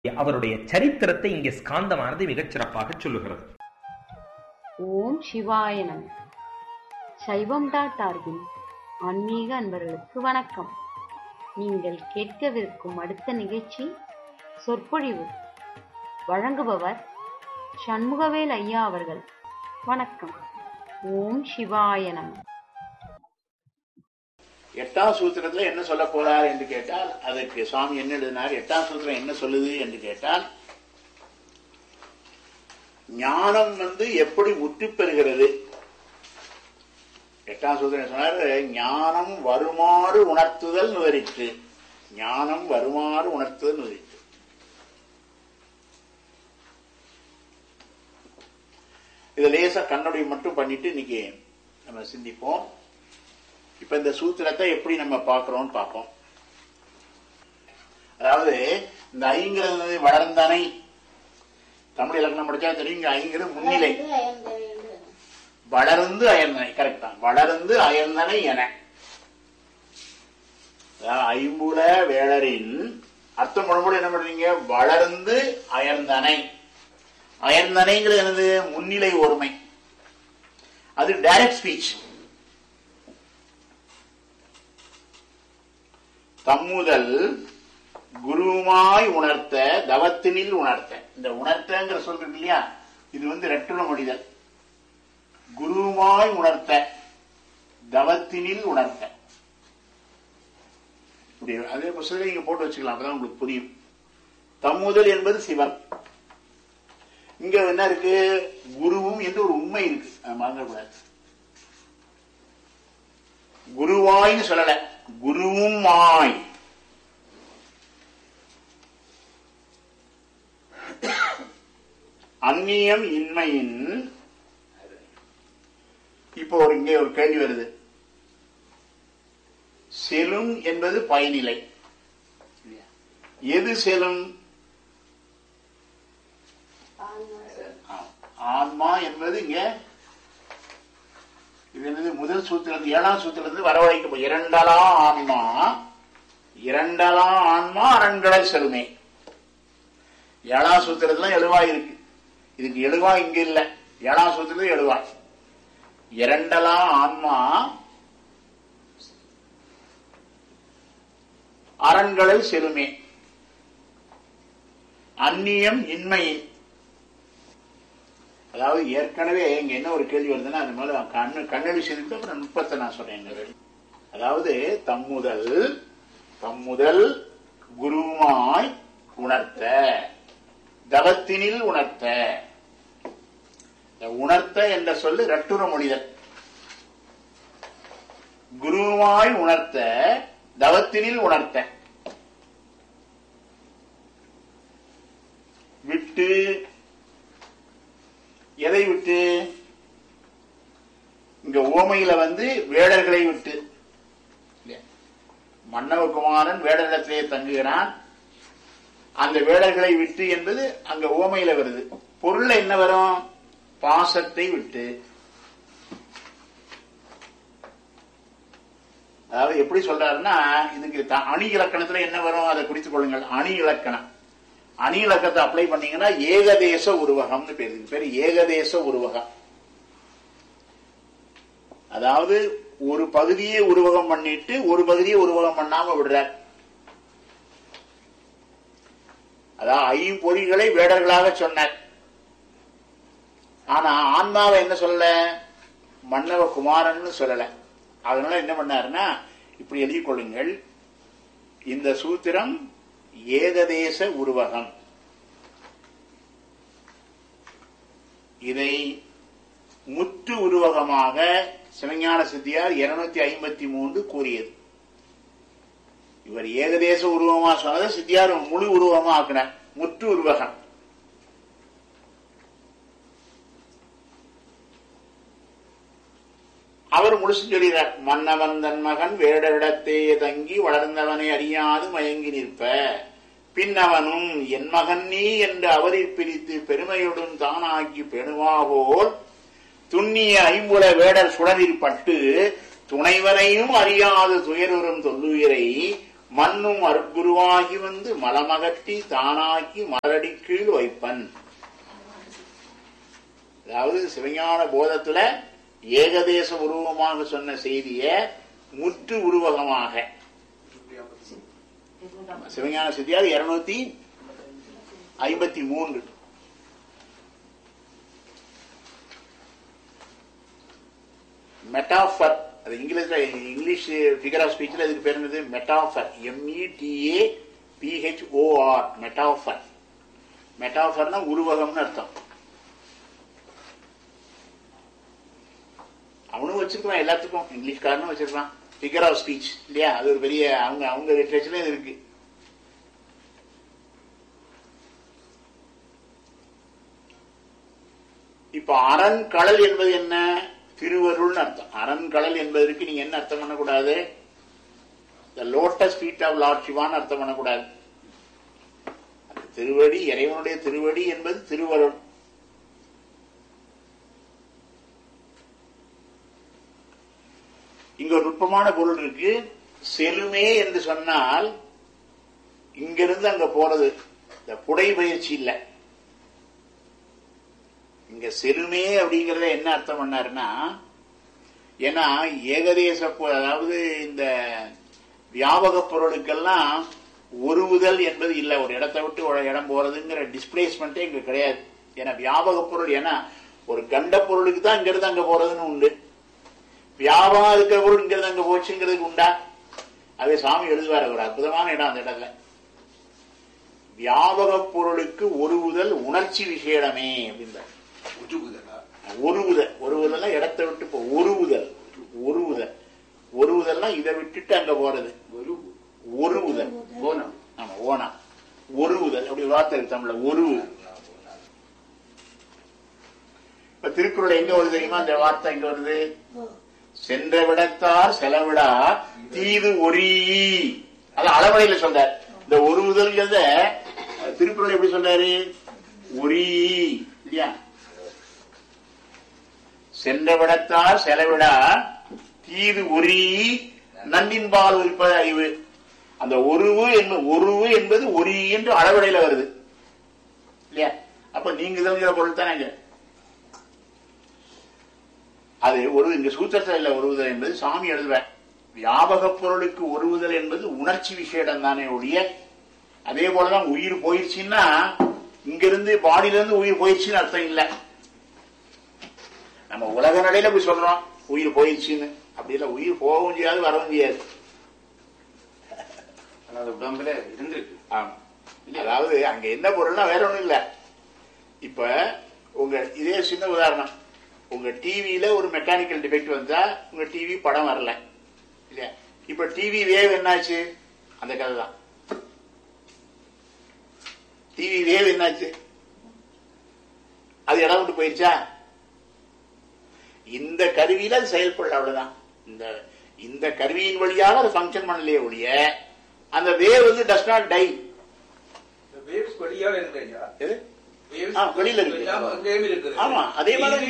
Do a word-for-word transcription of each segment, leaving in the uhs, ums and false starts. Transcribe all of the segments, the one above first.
அவருடைய சரித்திரத்தை இங்கே ஸ்காந்தமானது மிகச் சிறப்பாக சொல்லுகிறது. ஓம் சிவாய நம. சைவம் டாட் ஆர்கின் ஆன்மீக அன்பர்களுக்கு வணக்கம். நீங்கள் கேட்கவிருக்கும் அடுத்த நிகழ்ச்சி சொற்பொழிவு. வழங்குபவர் சண்முகவேல் ஐயா அவர்கள். வணக்கம். ஓம் சிவாய நம. எட்டாம் சூத்திரத்துல என்ன சொல்ல போறார் என்று கேட்டால், அதற்கு சுவாமி என்ன எழுதினார், எட்டாம் சூத்திரம் என்ன சொல்லுது என்று கேட்டால், ஞானம் வந்து எப்படி முற்றி பெறுகிறது. எட்டாம் சூத்திரம் சொன்னார், ஞானம் வருமாறு உணர்த்துதல் விவரித்து. ஞானம் வருமாறு உணர்த்துதல் விவரித்து. இதை லேசா கண்ணுடைய மட்டும் பண்ணிட்டு இன்னைக்கு நம்ம சிந்திப்போம். இப்ப இந்த சூத்திரத்தை எப்படி நம்ம பார்க்கிறோம் பார்ப்போம். அதாவது இந்த ஐங்கிறது வளர்ந்தனை, தமிழ் இலக்கணம் படிச்சா தெரியும். இங்க ஐங்கிறது முன்னிலை, வளர்ந்து அயர்ந்தனை. கரெக்ட் தான், வளர்ந்து அயர்ந்தனை என. ஐம்புல வேளரின் அர்த்தம் பண்ணும்போது என்ன பண்றீங்க, வளர்ந்து அயர்ந்தனை. அயர்ந்தனைங்கிறது என்னது, முன்னிலை ஒருமை. அது டைரக்ட் ஸ்பீச். தம்முதல் குருமாய் உணர்த்த தவத்தினில் உணர்த்த. இந்த உணர்த்தங்கிற சொல்றது இல்லையா, இது வந்து ரெட்டுண மொழிதல். குருமாய் உணர்த்த தவத்தினில் உணர்த்த. அதே புத்தகத்தை நீங்க போட்டு வச்சுக்கலாம், அப்பதான் உங்களுக்கு புரியும். தம்முதல் என்பது சிவன். இங்க என்ன இருக்கு, குருவும் என்று ஒரு உண்மை இருக்கு, மறந்துடக்கூடாது. குருவாய்னு சொல்லல, குருவும் மாய். அந்நியம் இன்மையின். இப்போ ஒரு இங்கே ஒரு கேள்வி வருது. செலும் என்பது பயனிலை. எது செலும்? ஆன்மா என்பது இங்க இது என்னது, முதல் சூத்திரத்து ஏழாம் சூத்திரத்து வரவழைக்க. இரண்டலா ஆன்மா, இரண்டலா ஆன்மா அரண்களை செலுமே. ஏழாம் சூத்திரத்துல எழுவாய் இருக்கு, இதுக்கு எழுவாய் இங்க இல்ல. ஏழாம் சூத்திரத்துல எழுவாய். இரண்டலா ஆன்மா அரண்களை செலுமே. அந்நியம் இன்மையின். அதாவது ஏற்கனவே இங்க என்ன ஒரு கேள்வி வருதுன்னா, அது மேல கண்ணு கண்ணெழி செய்து அப்புறம் நுட்பத்தை நான் சொல்றேன். அதாவது தம்முதல் தம்முதல் குருமாய் உணர்த்த தவத்தினில் உணர்த்த. உணர்த்த என்ற சொல்லு ரெட்டுற மொழிதல். குருமாய் உணர்த்த தவத்தினில் உணர்த்த. விட்டு எதை விட்டு? இங்க ஓமையில வந்து வேடர்களை விட்டு. மன்னவகுமாரன் வேடரிடத்திலே தங்குகிறான். அந்த வேடர்களை விட்டு என்பது அங்க ஓமையில வருது. பொருள்ல என்ன வரும்? பாசத்தை விட்டு. அதாவது எப்படி சொல்றாருன்னா, இதுக்கு அணி இலக்கணத்துல என்ன வரும் அதை குறித்துக் கொள்ளுங்கள். அணி இலக்கணம். அணி இலக்கத்தை அப்ளை பண்ணீங்கன்னா ஏகதேச உருவகம்னு பேரு. பேரு ஏகதேச உருவகம். அதாவது ஒரு பகுதியை உருவகம் பண்ணிட்டு ஒரு பகுதியை உருவகம் பண்ணாம விடுறார். அதாவது ஐம்பொறிகளை வேடர்களாக சொன்னார். ஆனா ஆன்மாவை என்ன சொல்லல, மன்னவ குமாரன் சொல்லல. அதனால என்ன பண்ணாருன்னா, இப்படி எழுதிக் கொள்ளுங்கள். இந்த சூத்திரம் ஏகதேச உருவகம். இதை முற்று உருவகமாக சிவஞான சித்தியார் இருநூத்தி ஐம்பத்தி மூன்று கூறியது. இவர் ஏகதேச உருவமா சொன்னதை சித்தியார் முழு உருவமா ஆக்கினார், முற்று உருவகம். அவர் முடிச்சு சொல்கிறார், மன்னவன் தன் மகன் வேடரிடத்தே தங்கி வளர்ந்தவனை அறியாது மயங்கி நிற்ப, பின்னவனும் என் மகன் நீ என்று அவரை பிரித்து பெருமையுடன் தானாக்கி பெணுவாவோல் துண்ணிய ஐம்புல வேடர் சுடரில் பட்டு துணைவனையும் அறியாது துயருறும் தொல்லுயிரை மண்ணும் அருட்குருவாகி வந்து மலமகற்றி தானாக்கி மலரடி கீழ் வைப்பன். அதாவது சிவஞான போதத்துல ஏகதேச உருவமாக சொன்ன செய்திய முற்று உருவகமாக சிவஞான சித்தியார் இருநூத்தி ஐம்பத்தி மூன்று மெட்டாஃபர். அது இங்கிலீஷ்ல இங்கிலீஷ் ஃபிகர் ஆஃப் ஸ்பீச்ல இதுக்கு பேர் என்னது? மெட்டாஃபர். எம்இடிஏ பிஹெச்ஓஆர் மெட்டாஃபர். மெட்டாஃபர்னா உருவகம்னு அர்த்தம். அவனும் வச்சிருக்கான், எல்லாத்துக்கும் இங்கிலீஷ்காரனும் வச்சிருக்கான் ஃபிகர் ஆஃப் ஸ்பீச் இல்லையா? அது ஒரு பெரிய அவங்க அவங்க லிட்ரேச்சர்ல இது இருக்கு. இப்ப அரண்கடல் என்பது என்ன? திருவருள்னு அர்த்தம். அரண்கடல் என்பதற்கு நீங்க என்ன அர்த்தம் பண்ணக்கூடாது? த லோட்டஸ் ஃபீட் ஆஃப் லார்ட் சிவான்னு அர்த்தம் பண்ணக்கூடாது. திருவடி, இறைவனுடைய திருவடி என்பது திருவருள். இங்க ஒரு நுட்பமான பொருள் இருக்கு. செலுமே என்று சொன்னால் இங்கிருந்து அங்க போறது, இந்த புடை பயிற்சி இல்ல. இங்க செலுமே அப்படிங்கறத என்ன அர்த்தம் பண்ணாருன்னா, ஏன்னா ஏகதேச அதாவது இந்த வியாபக பொருளுக்கெல்லாம் ஒருவுதல் என்பது இல்ல. ஒரு இடத்தை விட்டு ஒரு இடம் போறதுங்கிற டிஸ்பிளேஸ்மெண்டே இங்க கிடையாது. ஏன்னா வியாபக பொருள், ஏன்னா ஒரு கண்ட பொருளுக்கு தான் இங்க இருந்து அங்க போறதுன்னு உண்டு. வியாபகம் இருக்கிற பொருள் இங்க இருந்து அங்க போச்சுங்கிறதுக்கு உண்டா? அதே சாமி எழுதுவார். ஒரு அற்புதமான இடம் அந்த இடத்துல. வியாபக பொருளுக்கு ஒருவுதல் உணர்ச்சி விஷயமே அப்படின்ற ஒருவுதல். ஒருவுதல் இடத்தை விட்டு போ ஒருவுதல். ஒருவுதல் ஒருவுதல்னா இதை விட்டுட்டு அங்க போறது ஒருவுதல். ஓனம். ஆமா, ஓனம். ஒருவுதல் அப்படி வார்த்தை இருக்கு தமிழ்ல. ஒருவுதல். இப்ப திருக்குறள் எங்க வருது தெரியுமா? அந்த வார்த்தை எங்க வருது? சென்ற விடத்தார் செலவிடா தீது ஒரீ. அது அளவடையில சொல்றார். இந்த ஒருவுதல் திருக்குறள் எப்படி சொல்றாரு? ஒரீ இல்லையா? சென்ற விடத்தார் செலவிடா தீது ஒரீ நன்னின்பால் உரிப்பது அறிவு. அந்த ஒருவு ஒருவு என்பது ஒரீ என்று அளவடையில வருது இல்லையா? அப்ப நீங்க தெரிஞ்ச பொருள் தானே அது. ஒரு இங்க சூத்திரத்தில் ஒருவுதல் என்பது சாமி எழுதுவேன். வியாபக பொருளுக்கு ஒருவுதல் என்பது உணர்ச்சி விஷயம் தானே ஒழிய, அதே போலதான் உயிர் போயிடுச்சுன்னா இங்கிருந்து பாடியில இருந்து உயிர் போயிடுச்சுன்னு அர்த்தம் இல்ல. நம்ம உலக நடையில போய் சொல்றோம் உயிர் போயிடுச்சுன்னு. அப்படி இல்ல, உயிர் போகவும் செய்யாது வரவும் செய்யாது. உடம்புல இருந்திருக்கு. ஆமா. அதாவது அங்க என்ன பொருள்னா வேற ஒண்ணும் இல்ல. இப்ப உங்க இதே சின்ன உதாரணம், உங்க டிவியில ஒரு மெக்கானிக்கல் டிஃபெக்ட் வந்தா உங்க டிவி படம் வரல இல்லையா? இப்ப டிவி வேவ் என்னாச்சு? அந்த கதை தான். டிவி வேவ் என்னாச்சு? அது இடம் விட்டு போயிருச்சா? இந்த கருவியில அது செயல்படல, அவ்வளவுதான். இந்த இந்த கருவியின் வழியாக அது பங்கன் பண்ணலையே ஒழிய அந்த வேவ் வந்து டஸ் நாட் டை. வெளியில இருக்கு. ஆமா, அதே மாதிரி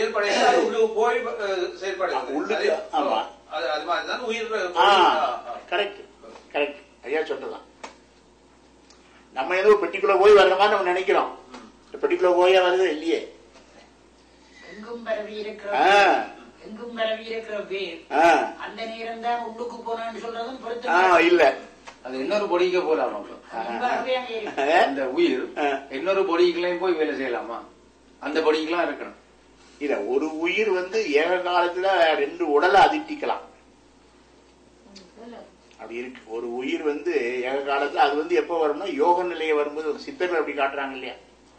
ஐயா சொல்றதான். நம்ம ஏதோ பெட்டிக்குள்ள போய் வர்ற மாதிரி நம்ம நினைக்கிறோம். பெட்டிக்குள்ள போயா வருது இல்லையே. எங்கும் பரவி இருக்கிற எங்கும் பரவி இருக்கிற வேர் அந்த நேரம் தான் உள்ளுக்கு போனான்னு சொல்றதும் பொறுத்து இல்ல. அது இன்னொரு பொடிக்க போலாமா? அந்த உயிர் இன்னொரு பொடிக்கெல்லாம் போய் வேலை செய்யலாமா? அந்த பொடிக்கெல்லாம் இருக்கணும் இல்ல. ஒரு உயிர் வந்து ஏக காலத்துல ரெண்டு உடலை அதிர்த்திக்கலாம். அப்படி இருக்கு. ஒரு உயிர் வந்து ஏக காலத்துல அது வந்து எப்ப வரும்னா யோக நிலையை வரும்போது ஒரு சித்தர்கள் அப்படி காட்டுறாங்க இல்லையா?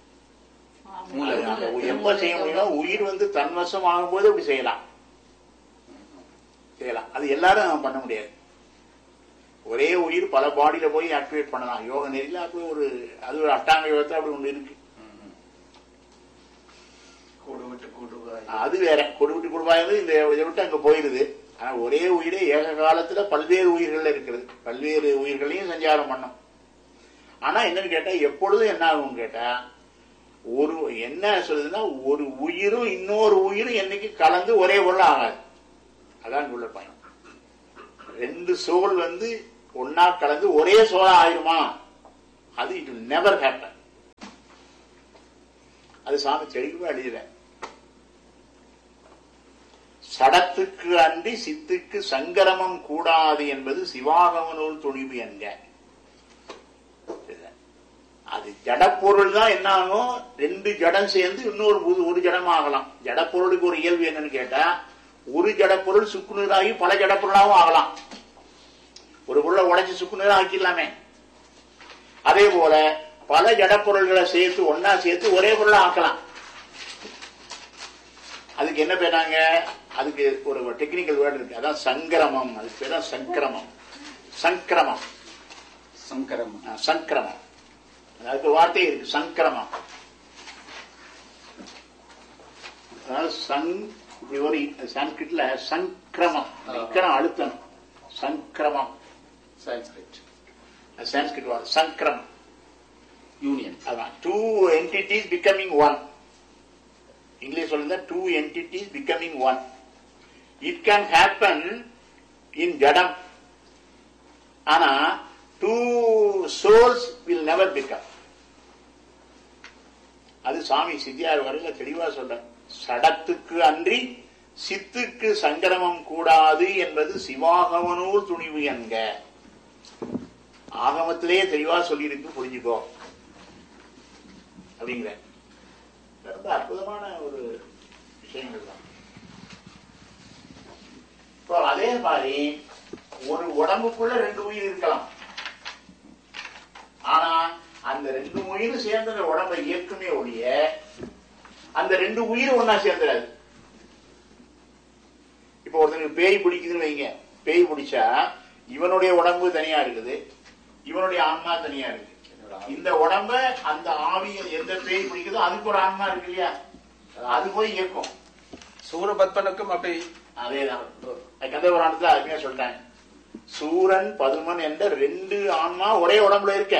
எப்ப செய்ய முடியும்? உயிர் வந்து தன்வசம் ஆகும்போது அப்படி செய்யலாம் செய்யலாம் அது எல்லாரும் பண்ண முடியாது. ஒரே உயிர் பல பாடியில போய் ஆக்டிவேட் பண்ணலாம் யோக நெறியில. அப்படி ஒரு அது ஒரு அட்டாங்க யோகத்தை அப்படி ஒண்ணு இருக்கு. அது வேற. கொடுவிட்டு கொடுவாய் இந்த இதை விட்டு அங்க போயிருது. ஆனா ஒரே உயிரே ஏக காலத்துல பல்வேறு உயிர்கள் இருக்கிறது. பல்வேறு உயிர்களையும் சஞ்சாரம் பண்ணும். ஆனா என்னன்னு கேட்டா எப்பொழுதும் என்ன ஆகும் கேட்டா, ஒரு என்ன சொல்லுதுன்னா ஒரு உயிரும் இன்னொரு உயிரும் என்னைக்கு கலந்து ஒரே பொருள் ஆகாது. அதான் உள்ள பயணம். ரெண்டு சோல் வந்து ஒன்னா கலந்து ஒரே சோளம் ஆயிருமா? அது இட் வில் நெவர் ஹேப்பன். அது சாமி தெளிவா எழுதுற. சடத்துக்கு அன்றி சித்துக்கு சங்கரமம் கூடாது என்பது சிவாகம நூல் துணிவு என்க. அது ஜடப்பொருள் தான் என்ன ஆகும்? ரெண்டு ஜடம் சேர்ந்து இன்னொரு ஒரு ஜடம் ஆகலாம். ஜடப்பொருளுக்கு ஒரு இயல்பு என்னன்னு கேட்டா, ஒரு ஜடப்பொருள் சுக்குநீராகி பல ஜடப்பொருளாகவும் ஆகலாம். ஒரு பொருளை உடைச்சு சுக்குநீரா ஆக்கிடலாமே. அதே போல பல ஜடப்பொருள்களை சேர்த்து ஒன்னா சேர்த்து ஒரே பொருளை ஆக்கலாம். அதுக்கு என்ன பேராங்க? அதுக்கு ஒரு டெக்னிக்கல் வேர்டு இருக்கு, அதான் சங்கிரமம். அதுக்கு பேர் தான் சங்கிரமம். சங்கிரமம் சங்கரமம் சங்கிரமம் அதுக்கு வார்த்தை இருக்கு, சங்கிரமம். சான்ஸ்கிரிட்ல சங்கிரமம் அழுத்தணும். சங்கிரமம் சான்ஸ்கிரிட் சான்ஸ்கிரிட் வார்த்தை சங்கிரமம். யூனியன். அதான் two entities becoming one. English சொல்லுங்க, two entities becoming one. It can happen in ஜடம். ஆனா two souls will never become. அது சாமி சித்தியார் வரையில தெளிவா சொல்ற. சடத்துக்கு அன்றி சித்துக்கு சங்கரமம் கூடாது என்பது சிவாகமனூர் துணிவு என்க. ஆகமத்திலேயே தெளிவா சொல்லியிருக்கு, புரிஞ்சுக்கோ அப்படிங்கிற. ரொம்ப அற்புதமான ஒரு விஷயங்கள் தான். இப்போ அதே மாதிரி ஒரு உடம்புக்குள்ள ரெண்டு உயிர் இருக்கலாம். ஆனா அந்த ரெண்டு உயிர் சேர்ந்த உடம்பை இயக்குமே ஒழிய அந்த ரெண்டு உயிர் ஒன்னா சேர்ந்துடாது. இப்ப ஒருத்தனுக்கு பேய் பிடிக்குதுன்னு வைங்க. பேய் பிடிச்சா இவனுடைய உடம்பு தனியா இருக்குது, இவனுடைய ஆன்மா தனியா இருக்கு. இந்த உடம்ப அந்த ஆவி எந்த பேய் பிடிக்குதோ அதுக்கு ஒரு ஆன்மா இருக்கு இல்லையா, அது போய் இயக்கும். சூரபத்மனுக்கும் அப்படி அதேதான். கந்தபுராணத்துல அருமையா சொல்லிட்டாங்க, சூரன் பதுமன் என்ற ரெண்டு ஆன்மா ஒரே உடம்புல இருக்க.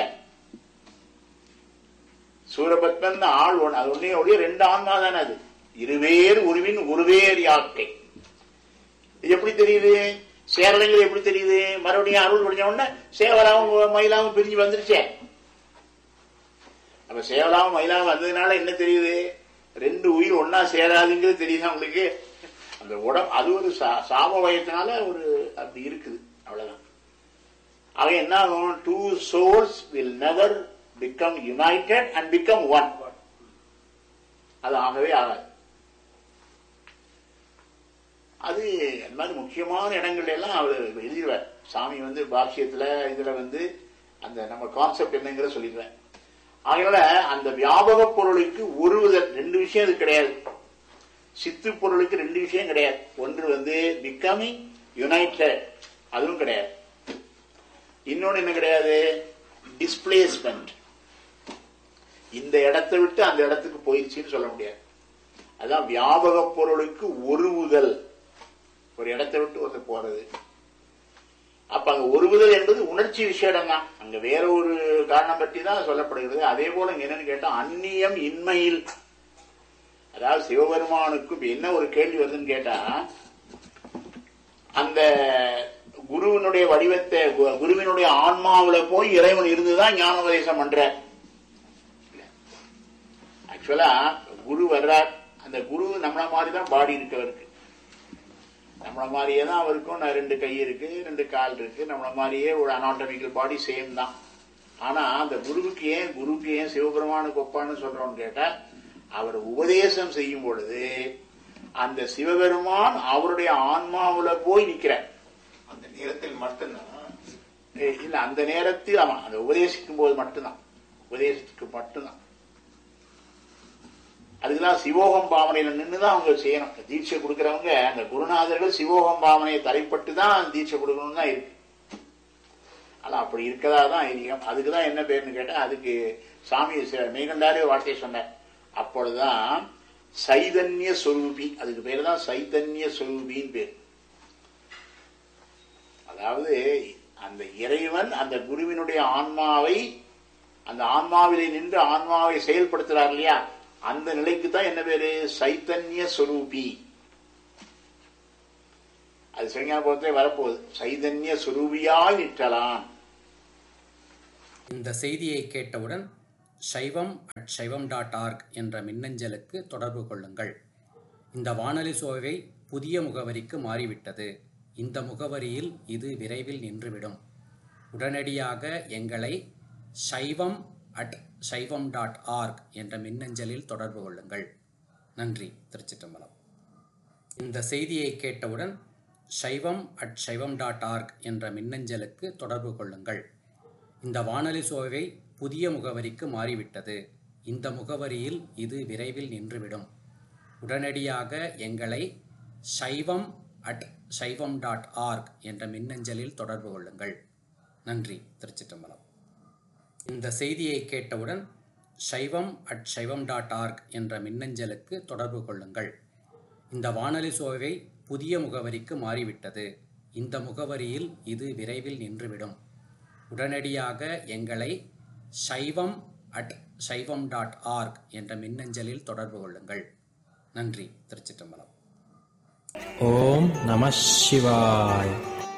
சூரபத்மன் ஆள் ஒண்ணு, அது ஒன்னே ஒழிய ரெண்டு ஆன்மா தானே. அது இருவேறு உருவின் உருவேறு யாக்கை. இது எப்படி தெரியுது? சேரலங்கள் எப்படி தெரியுது? மறுபடியும் அருள் படிச்ச உடனே சேவலாவும் மயிலாவும் பிரிஞ்சு வந்துருச்சே. அப்ப சேவலாவும் மயிலாவும் வந்ததுனால என்ன தெரியுது? ரெண்டு உயிர் ஒன்னா சேராதுங்கிறது தெரியுது உங்களுக்கு. அந்த உடம்பு அது ஒரு சாம வயத்தினால ஒரு அப்படி இருக்குது, அவ்வளவுதான். ஆக என்ன ஆகும்? Two souls will never become United and become one. அது ஆகவே ஆகாது. அது அந்த மாதிரி முக்கியமான இடங்கள்ல எல்லாம் அவர் எழுதிடுவார் சாமி. வந்து பாஷ்யத்துல இதுல வந்து அந்த நம்ம கான்செப்ட் என்னங்கிற சொல்லிடுவேன். அதனால அந்த வியாபக பொருளுக்கு ஒருவித ரெண்டு விஷயம் அது கிடையாது. சித்து பொருளுக்கு ரெண்டு விஷயம் கிடையாது. ஒன்று வந்து பிகமிங் யுனைடெட், அதுவும் கிடையாது. இன்னொன்னு என்ன கிடையாது? டிஸ்பிளேஸ்மெண்ட். இந்த இடத்தை விட்டு அந்த இடத்துக்கு போயிடுச்சுன்னு சொல்ல முடியாது. அதான் வியாபக பொருளுக்கு ஒருவுதல், ஒரு இடத்தை விட்டு ஒருத்தர் போறது. அப்ப அங்க ஒருவுதல் என்பது உணர்ச்சி விஷயம் தான். அங்க வேற ஒரு காரணம் பற்றி தான் சொல்லப்படுகிறது. அதே போல என்னன்னு கேட்டா அந்நியம் இன்மையில், அதாவது சிவபெருமானுக்கு என்ன ஒரு கேள்வி வருதுன்னு கேட்டா, அந்த குருவினுடைய வடிவத்தை குருவினுடைய ஆன்மாவில போய் இறைவன் இருந்துதான் ஞானோபதேசம் பண்ற. ஆக்சுவலா குரு வர்றார், அந்த குரு நம்மள மாதிரிதான் பாடி இருக்கவருக்கு. நம்மள மாதிரியே தான் அவருக்கும் ரெண்டு கை இருக்கு, ரெண்டு கால் இருக்கு, நம்மள மாதிரியே ஒரு அனாட்டமிக்கல் பாடி சேம் தான். ஆனா அந்த குருவுக்கு ஏன் குருவுக்கு ஏன் சிவபெருமானுக்கு ஒப்பான்னு சொல்றோம்னு கேட்டா, அவர் உபதேசம் செய்யும் பொழுது அந்த சிவபெருமான் அவருடைய ஆன்மாவுல போய் நிக்கிறார். அந்த நேரத்தில் மட்டும்தான் இல்ல, அந்த நேரத்தில் அவன் அந்த உபதேசிக்கும் போது மட்டும்தான், உபதேசத்துக்கு மட்டும்தான். அதுக்கெல்லாம் சிவோகம் பாவனையில நின்றுதான் அவங்க செய்யணும். தீட்சை கொடுக்கறவங்க அந்த குருநாதர்கள் சிவோகம் பாவனையை தலைப்பட்டு தான் தீட்சை கொடுக்கணும் தான் இருக்கு. ஆனா அப்படி இருக்கதா தான் ஐதீகம். அதுக்குதான் என்ன பேருன்னு கேட்டா, அதுக்கு சாமி மேகண்டாரே வார்த்தையை சொன்னார். அப்பொழுதுதான் சைதன்ய சொரூபி, அதுக்கு பேரு தான் சைதன்ய சொரூபின்னு பேர். அதாவது அந்த இறைவன் அந்த குருவினுடைய ஆன்மாவை, அந்த ஆன்மாவிலே நின்று ஆன்மாவை செயல்படுத்துறார் இல்லையா, அந்த நிலைக்கு தான் என்ன பேரு? சைத்தன்ய சொரூபி. அது சிவஞான போதத்திலே வரப்போகுது. சைதன்ய சுரூபியாய் நிற்றலாம். இந்த செய்தியை கேட்டவுடன் சைவம் அட் சைவம் டாட் ஆர்க் என்ற மின்னஞ்சலுக்கு தொடர்பு கொள்ளுங்கள். இந்த வானொலி சோவை புதிய முகவரிக்கு மாறிவிட்டது. இந்த முகவரியில் இது விரைவில் நின்றுவிடும். உடனடியாக எங்களை சைவம் அட் சைவம் டாட் ஆர்க் என்ற மின்னஞ்சலில் தொடர்பு கொள்ளுங்கள். நன்றி. திருச்சிற்றம்பலம். இந்த செய்தியை கேட்டவுடன் சைவம் அட் சைவம் டாட் ஆர்க் என்ற மின்னஞ்சலுக்கு தொடர்பு கொள்ளுங்கள். இந்த வானொலி சோவை புதிய முகவரிக்கு மாறிவிட்டது. இந்த முகவரியில் இது விரைவில் நின்றுவிடும். உடனடியாக எங்களை சைவம் அட் சைவம் டாட் ஆர்க் என்ற மின்னஞ்சலில் தொடர்பு கொள்ளுங்கள். நன்றி. திருச்சிற்றம்பலம். இந்த செய்தியை கேட்டவுடன் சைவம் அட் சைவம் டாட் ஆர்க் என்ற மின்னஞ்சலுக்கு தொடர்பு கொள்ளுங்கள். இந்த வானொலி சோவை புதிய முகவரிக்கு மாறிவிட்டது. இந்த முகவரியில் இது விரைவில் நின்றுவிடும். உடனடியாக எங்களை சைவம் அட் சைவம் டாட் ஆர்க் என்ற மின்னஞ்சலில் தொடர்பு கொள்ளுங்கள். நன்றி. திருச்சிற்றம்பலம். ஓம் நம சிவாய்.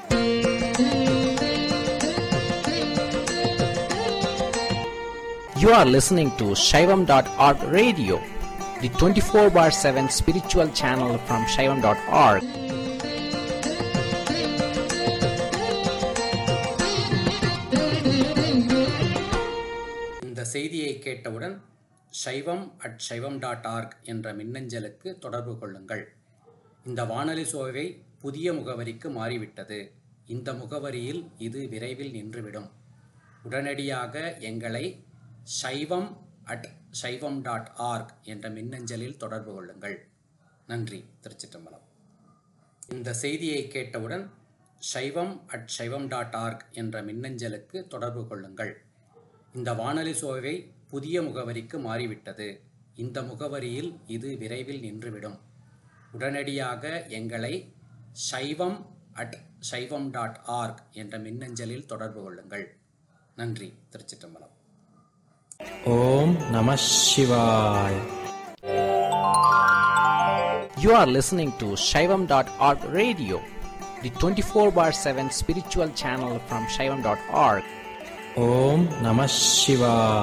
You are listening to Shaivam dot org radio, the twenty-four bar seven spiritual channel from Shaivam dot org. இந்த செய்தியை கேட்டவுடன் சைவம் அட் சைவம் டாட் ஆர்க் என்ற மின்னஞ்சலுக்கு தொடர்பு கொள்ளுங்கள். இந்த வானொலி சோவை புதிய முகவரிக்கு மாறிவிட்டது. இந்த முகவரியில் இது விரைவில் நின்றுவிடும். உடனடியாக எங்களை சைவம் அட் சைவம் டாட் ஆர்க் என்ற மின்னஞ்சலில் தொடர்பு கொள்ளுங்கள். நன்றி. திருச்சிற்றம்பலம். இந்த செய்தியை கேட்டவுடன் சைவம் அட் சைவம் டாட் ஆர்க் என்ற மின்னஞ்சலுக்கு தொடர்பு கொள்ளுங்கள். இந்த வானொலி சோவை புதிய முகவரிக்கு மாறிவிட்டது. இந்த முகவரியில் இது விரைவில் நின்றுவிடும். உடனடியாக எங்களை சைவம் அட் சைவம் டாட் ஆர்க் என்ற மின்னஞ்சலில் தொடர்பு கொள்ளுங்கள். நன்றி. திருச்சிற்றம்பலம். ஓம் நம சிவாய். You are listening to Shaivam dot org radio, the twenty-four bar seven spiritual channel from Shaivam dot org. Om Namah Shivaya.